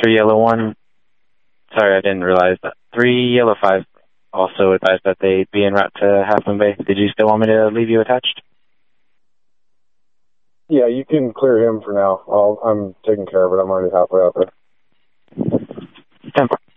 3 Yellow 1. Sorry, I didn't realize that. 3 Yellow 5 also advised that they be en route to Half Moon Bay. Did you still want me to leave you attached? Yeah, you can clear him for now. I'm taking care of it. I'm already halfway out there. 10-4.